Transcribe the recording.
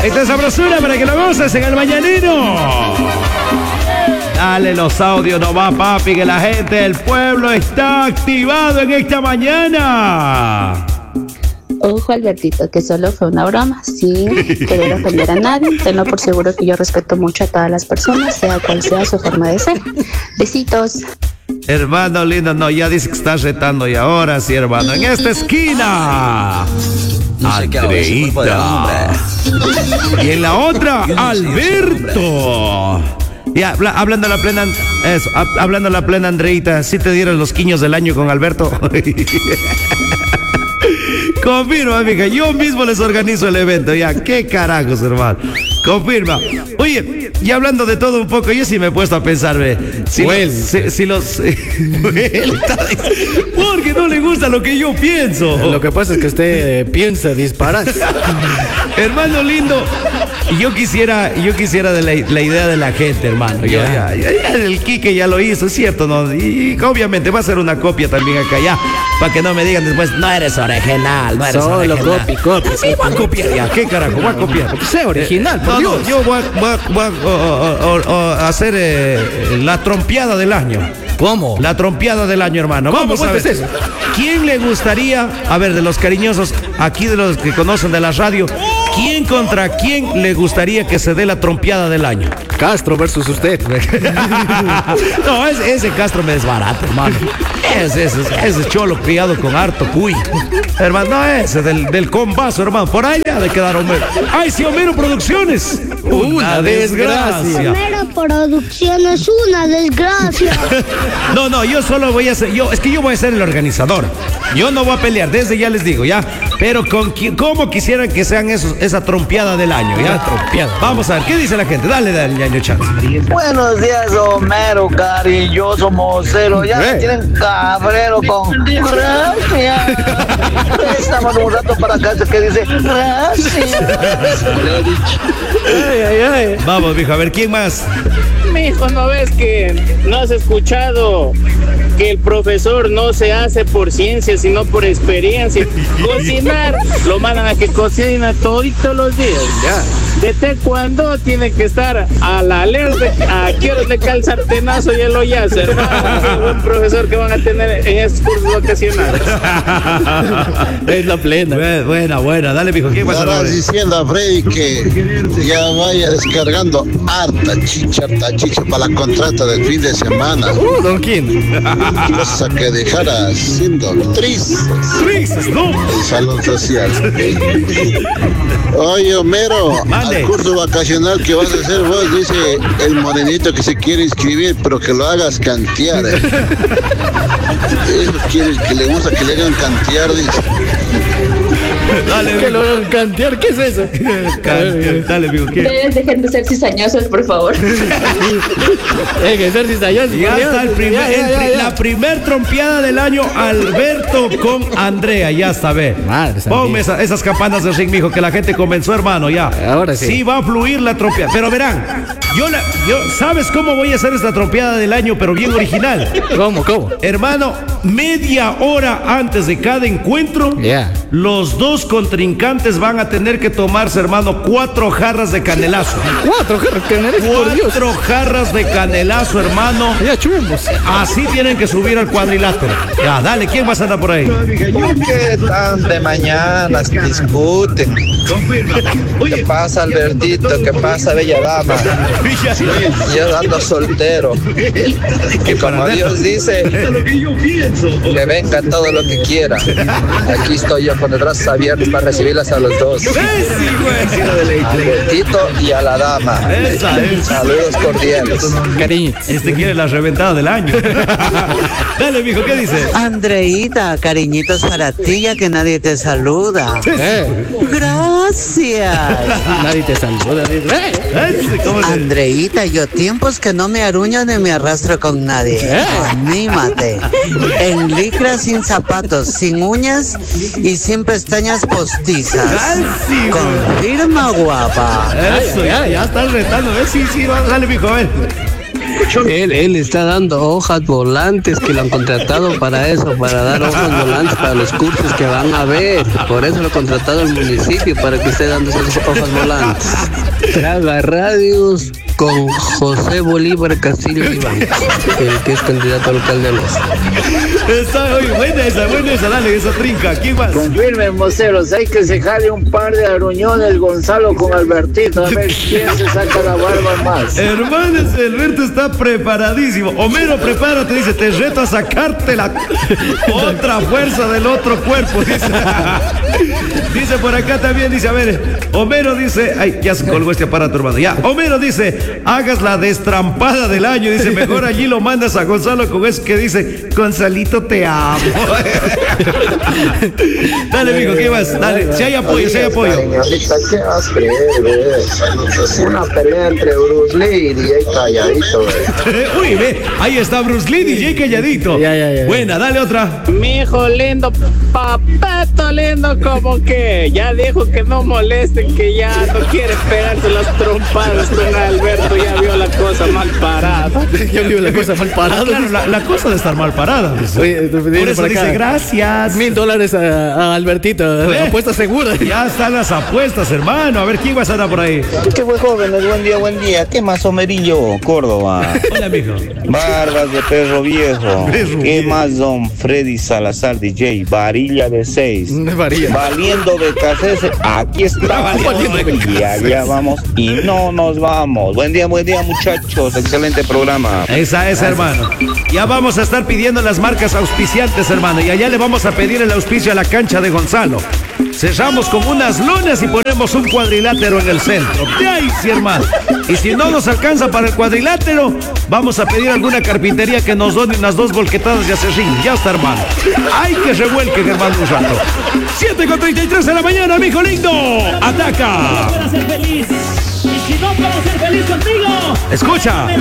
Esta es sabrosura para que lo goces en el mañanero. Dale los audios nomás, papi, que la gente del pueblo está activado en esta mañana. Ojo, Albertito, que solo fue una broma, sin querer ofender a nadie. Tenlo por seguro que yo respeto mucho a todas las personas, sea cual sea su forma de ser. Besitos. Hermano lindo, no, ya dice que estás retando y ahora sí, hermano. En esta esquina, Andreita. Y en la otra, Alberto. Ya, hablando a la plena, eso, hablando a la plena, Andreita, si te dieron los quiños del año con Alberto. Confirma, mija, yo mismo les organizo el evento, ya, qué carajos, hermano. Confirma. Oye, y hablando de todo un poco, yo sí me he puesto a pensar, ve. Porque no le gusta lo que yo pienso. Lo que pasa es que usted piensa disparar. Hermano lindo, yo quisiera de la idea de la gente, hermano. Ya, el Quique ya lo hizo, es cierto, ¿no? Y obviamente va a ser una copia también acá, ya. Para que no me digan después, no eres original, no eres original. Solo copia. Sí, voy a copiar ya, ¿qué carajo? Voy a copiar. Sea original, por Dios. No, yo voy a hacer la trompeada del año. ¿Cómo? La trompeada del año, hermano. Vamos a ver. ¿Qué es eso? ¿Quién le gustaría, a ver, de los cariñosos, aquí de los que conocen de la radio, quién contra quién le gustaría que se dé la trompeada del año? Castro versus usted. No, ese Castro me desbarata, hermano. Ese cholo criado con harto cuy. Hermano, no, ese del combazo, hermano. Por allá de quedar Homero. ¡Ay, sí, Homero Producciones! Una desgracia. Homero Producciones, una desgracia. No, yo solo voy a ser, yo voy a ser el organizador. Yo no voy a pelear, desde ya les digo, ¿ya? Pero ¿cómo quisieran que sean esa trompeada del año, ya? Trompeada. Vamos a ver, ¿qué dice la gente? Dale, ñaño chat. Buenos días, Homero, cariñoso mocelo. Ya me tienen cabrero con gracias. Estamos un rato para acá que dice gracias. Ay. Vamos, mijo, a ver, ¿quién más? Mijo, ¿no ves que no has escuchado que el profesor no se hace por ciencia, sino por experiencia? Cocinar, lo mandan a que cocina todos los días. Ya. De taekwondo tiene que estar a la alerta, a qué hora le cae el sartenazo y el hoyazo, hermano. Qué buen profesor que van a tener en estos cursos vacacionales. Es la plena. Buena, dale, mijo, ¿quién más? Estarás diciendo a Freddy que ya vaya descargando harta chicha para la contrata del fin de semana. ¿Don quién? Cosa que dejara siendo tristes. ¿No? El salón social. Oye, Homero, al curso vacacional que vas a hacer vos, dice el morenito que se quiere inscribir, pero que lo hagas cantear. Eso quiere, que le gusta que le hagan cantear, dice. Dale, que lo hagan cantear, ¿qué es eso? Dale, mijo, ¿qué? Ustedes dejen de ser cizañosos, por favor. Que ser cizañosos. Ya está la primer trompeada del año, Alberto con Andrea, ya está, ve. Ponme esas campanas de ring, mijo, que la gente comenzó, hermano, ya. Ahora sí. Sí va a fluir la trompeada, pero verán, yo ¿sabes cómo voy a hacer esta trompeada del año, pero bien original? ¿Cómo? Hermano, media hora antes de cada encuentro, los dos contrincantes van a tener que tomarse, hermano, 4 jarras de canelazo. 4 jarras de canelazo, por Dios. 4 jarras de canelazo, hermano. Ya chumbos. Así tienen que subir al cuadrilátero. Ya, dale, ¿quién más anda por ahí? ¿Por qué tan de mañanas que discuten? ¿Qué pasa, Albertito? ¿Qué pasa, bella dama? Yo ando soltero. Y como Dios dice, que venga todo lo que quiera. Aquí estoy yo con los brazos abiertos para recibirlas a los dos. Albertito y a la dama. Saludos cordiales. Cariño. Este quiere la reventada del año. Dale, mijo, ¿qué dice? Andreita, cariñitos para ti, ya que nadie te saluda. Gracias. Nadie te saluda. Andreita, yo tiempos que no me aruño ni me arrastro con nadie. Anímate. En licra, sin zapatos, sin uñas y sin pestañas postizas. Confirma, guapa. Eso, ya estás retando. Sí, dale, mijo, a ver. Él está dando hojas volantes que lo han contratado para eso, para dar hojas volantes para los cursos que van a ver. Por eso lo ha contratado el municipio, para que esté dando esas hojas volantes. Traga radios con José Bolívar Castillo Iván, el que es candidato al alcalde de Loja. Está muy buena esa, dale, esa trinca. ¿Quién más? Confirmen, voceros, hay que se jale un par de aruñones Gonzalo con Albertito, a ver quién se saca la barba más. Hermano, ese Alberto está preparadísimo. Homero, prepárate, dice, te reto a sacarte la otra fuerza del otro cuerpo, dice. Dice por acá también, dice, a ver, Homero dice, ay, ya se colgó este aparato, hermano, ya. Homero dice, hagas la destrampada del año, dice, mejor allí lo mandas a Gonzalo con eso que dice, Gonzalito, te amo. Dale, amigo, ¿qué más? Dale, si hay apoyo, si hay apoyo. Señorita, ¿qué vas a creer, una pelea entre Bruce Lee y DJ Calladito, Uy, ve, ahí está Bruce Lee, DJ Calladito. Ya. Buena, dale otra. Mi hijo lindo, papato lindo, como que ya dijo que no molesten, que ya no quiere pegarse las trompadas con Alberto, ya vio la cosa mal parada. Ya vio la cosa mal parada. Claro, la cosa de estar mal parada. Oye, por eso dice gracias. $1000 a Albertito, apuesta segura. Ya están las apuestas, hermano. A ver, ¿quién vas a dar por ahí? ¿Qué fue, jóvenes? Buen día. ¿Qué más, Homerillo? Córdoba. Hola, amigo. Barbas de perro viejo. ¿Qué más, don Freddy Salazar, DJ? Varilla de 6. Valiendo de casese. Aquí está. Y allá vamos y no nos vamos. Buen día, muchachos. Excelente programa. Esa es, hermano. Ya vamos a estar pidiendo las marcas auspiciantes, hermano. Y allá le vamos a pedir el auspicio a la cancha de Gonzalo. Cerramos con unas lunas y ponemos un cuadrilátero en el centro. De ahí, sí, hermano. Y si no nos alcanza para el cuadrilátero, vamos a pedir a alguna carpintería que nos done unas 2 volquetadas de acerrín. Ya está, hermano. Hay que revuelquen, hermano, un rato. 7:33 de la mañana, mijo lindo. Ataca. Para ser feliz. Y si no puedo ser feliz contigo, escucha.